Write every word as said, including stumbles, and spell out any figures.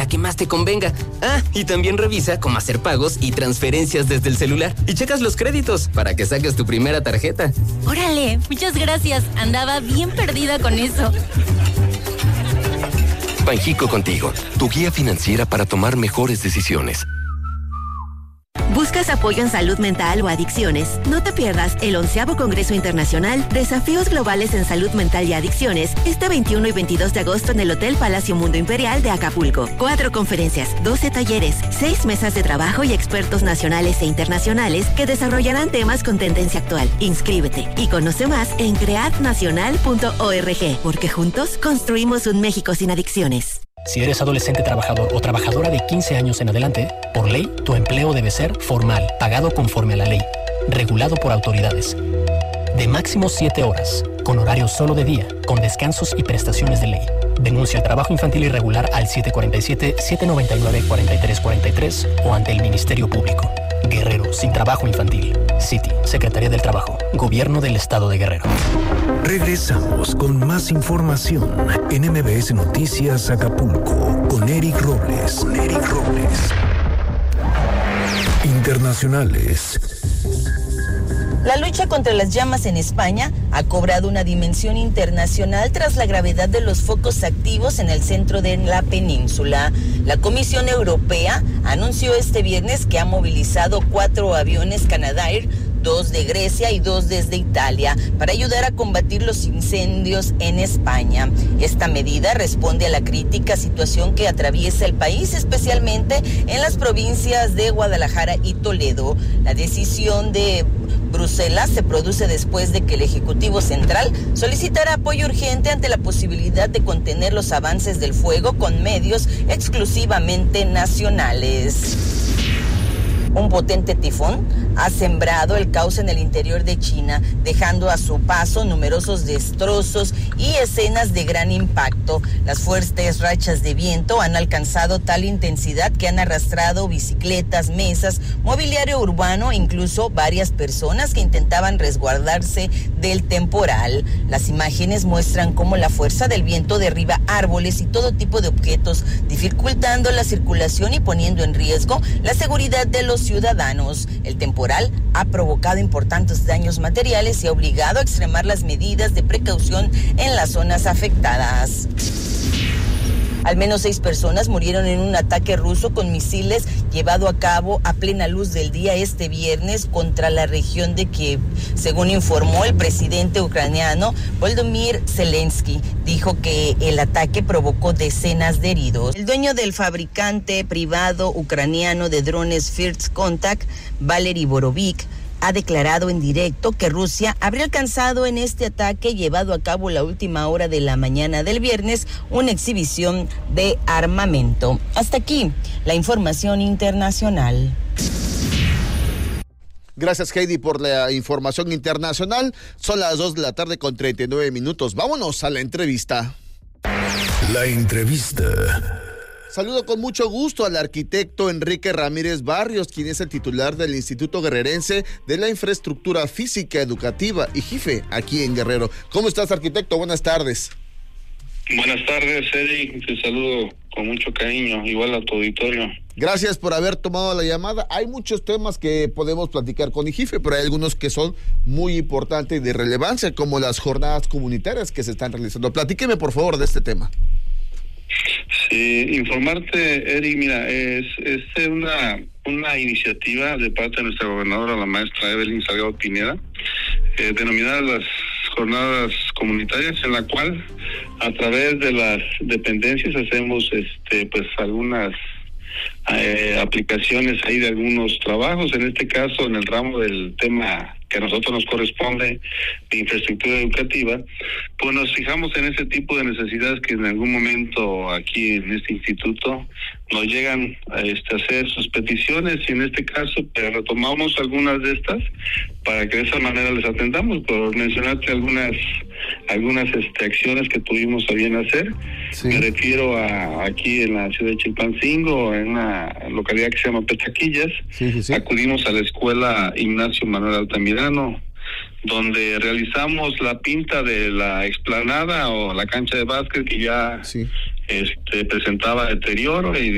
la que más te convenga. Ah, y también revisa cómo hacer pagos y transferencias desde el celular. Y checas los créditos para que saques tu primera tarjeta. Órale, muchas gracias. Andaba bien perdida con eso. Banjico Contigo, tu guía financiera para tomar mejores decisiones. ¿Buscas apoyo en salud mental o adicciones? No te pierdas el onceavo Congreso Internacional Desafíos Globales en Salud Mental y Adicciones este veintiuno y veintidós de agosto en el Hotel Palacio Mundo Imperial de Acapulco. Cuatro conferencias, doce talleres, seis mesas de trabajo y expertos nacionales e internacionales que desarrollarán temas con tendencia actual. Inscríbete y conoce más en cread nacional punto org, porque juntos construimos un México sin adicciones. Si eres adolescente trabajador o trabajadora de quince años en adelante, por ley, tu empleo debe ser formal, pagado conforme a la ley, regulado por autoridades, de máximo siete horas, con horario solo de día, con descansos y prestaciones de ley. Denuncia el trabajo infantil irregular al siete cuatro siete, siete nueve nueve, cuatro tres cuatro tres o ante el Ministerio Público. Guerrero sin trabajo infantil. Citi, Secretaría del Trabajo, Gobierno del Estado de Guerrero. Regresamos con más información en M B S Noticias Acapulco con Eric Robles. Con Eric Robles. Internacionales. La lucha contra las llamas en España ha cobrado una dimensión internacional tras la gravedad de los focos activos en el centro de la península. La Comisión Europea anunció este viernes que ha movilizado cuatro aviones Canadair, dos de Grecia y dos desde Italia, para ayudar a combatir los incendios en España. Esta medida responde a la crítica situación que atraviesa el país, especialmente en las provincias de Guadalajara y Toledo. La decisión de Bruselas se produce después de que el Ejecutivo Central solicitara apoyo urgente ante la posibilidad de contener los avances del fuego con medios exclusivamente nacionales. Un potente tifón ha sembrado el caos en el interior de China, dejando a su paso numerosos destrozos y escenas de gran impacto. Las fuertes rachas de viento han alcanzado tal intensidad que han arrastrado bicicletas, mesas, mobiliario urbano e incluso varias personas que intentaban resguardarse del temporal. Las imágenes muestran cómo la fuerza del viento derriba árboles y todo tipo de objetos, dificultando la circulación y poniendo en riesgo la seguridad de los ciudadanos. El temporal ha provocado importantes daños materiales y ha obligado a extremar las medidas de precaución en las zonas afectadas. Al menos seis personas murieron en un ataque ruso con misiles llevado a cabo a plena luz del día este viernes contra la región de Kiev. Según informó el presidente ucraniano Volodymyr Zelensky, dijo que el ataque provocó decenas de heridos. El dueño del fabricante privado ucraniano de drones First Contact, Valery Borovik, ha declarado en directo que Rusia habría alcanzado en este ataque llevado a cabo la última hora de la mañana del viernes una exhibición de armamento. Hasta aquí la información internacional. Gracias, Heidi, por la información internacional. Son las dos de la tarde con treinta y nueve minutos. Vámonos a la entrevista. La entrevista. Saludo con mucho gusto al arquitecto Enrique Ramírez Barrios, quien es el titular del Instituto Guerrerense de la Infraestructura Física Educativa, I G I F E, aquí en Guerrero. ¿Cómo estás, arquitecto? Buenas tardes. Buenas tardes, Eric. Te saludo con mucho cariño, igual a tu auditorio. Gracias por haber tomado la llamada. Hay muchos temas que podemos platicar con I G I F E, pero hay algunos que son muy importantes y de relevancia, como las jornadas comunitarias que se están realizando. Platíqueme, por favor, de este tema. Sí, informarte, Eric, mira, es, es una, una iniciativa de parte de nuestra gobernadora, la maestra Evelyn Salgado Pineda, eh, denominada las jornadas comunitarias, en la cual a través de las dependencias hacemos este pues algunas eh, aplicaciones ahí de algunos trabajos, en este caso en el ramo del tema que a nosotros nos corresponde de infraestructura educativa, pues nos fijamos en ese tipo de necesidades que en algún momento aquí en este instituto nos llegan a este, hacer sus peticiones, y en este caso pues, retomamos algunas de estas para que de esa manera les atendamos, por mencionarte algunas algunas este, acciones que tuvimos a bien hacer. Sí. Me refiero a aquí en la ciudad de Chilpancingo, en una localidad que se llama Petaquillas. Sí, sí, sí. Acudimos a la escuela Ignacio Manuel Altamirano, donde realizamos la pinta de la explanada o la cancha de básquet que ya sí. este, presentaba deterioro, y